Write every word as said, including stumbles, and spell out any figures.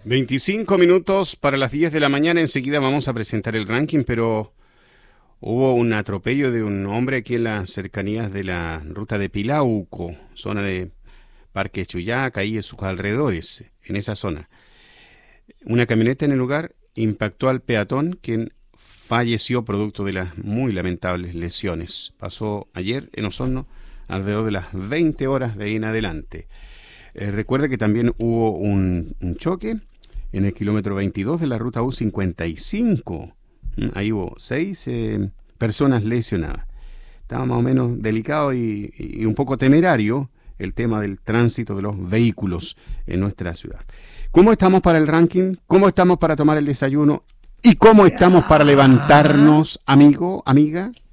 veinticinco minutos para las diez de la mañana. Enseguida vamos a presentar el ranking, pero hubo un atropello de un hombre aquí en las cercanías de la ruta de Pilauco, zona de Parque Chuyaca y en sus alrededores, en esa zona. Una camioneta en el lugar impactó al peatón, quien falleció producto de las muy lamentables lesiones. Pasó ayer en Osorno alrededor de las veinte horas de ahí en adelante. Eh, recuerde que también hubo un, un choque en el kilómetro veintidós de la ruta U cincuenta y cinco. Ahí hubo seis eh, personas lesionadas. Estaba más o menos delicado y, y un poco temerario el tema del tránsito de los vehículos en nuestra ciudad. ¿Cómo estamos para el ranking? ¿Cómo estamos para tomar el desayuno? ¿Y cómo estamos para levantarnos, amigo, amiga?